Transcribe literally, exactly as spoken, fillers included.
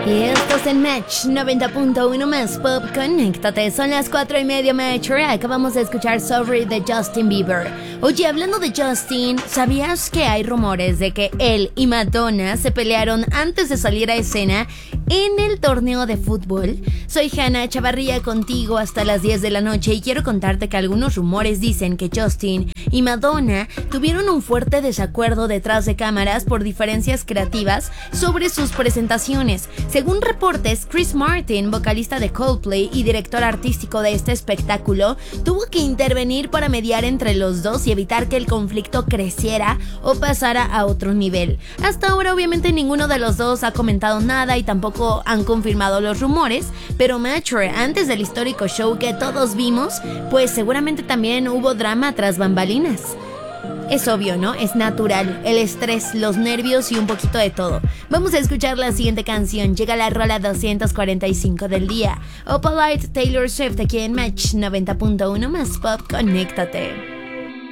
Y esto es en Match noventa punto uno más Pop. Conéctate, son las cuatro y media Match. Acabamos de escuchar Sorry de Justin Bieber. Oye, hablando de Justin, ¿sabías que hay rumores de que él y Madonna se pelearon antes de salir a escena en el torneo de fútbol? Soy Hannah Chavarría contigo hasta las diez de la noche y quiero contarte que algunos rumores dicen que Justin y Madonna tuvieron un fuerte desacuerdo detrás de cámaras por diferencias creativas sobre sus presentaciones. Según reportes, Chris Martin, vocalista de Coldplay y director artístico de este espectáculo, tuvo que intervenir para mediar entre los dos y evitar que el conflicto creciera o pasara a otro nivel. Hasta ahora, obviamente, ninguno de los dos ha comentado nada y tampoco han confirmado los rumores, pero Mature, antes del histórico show que todos vimos, pues seguramente también hubo drama tras bambalinas. Es obvio, ¿no? Es natural, el estrés, los nervios y un poquito de todo. Vamos a escuchar la siguiente canción. Llega la rola doscientos cuarenta y cinco del día. Opalite, Taylor Swift, aquí en Match noventa punto uno más Pop. Conéctate.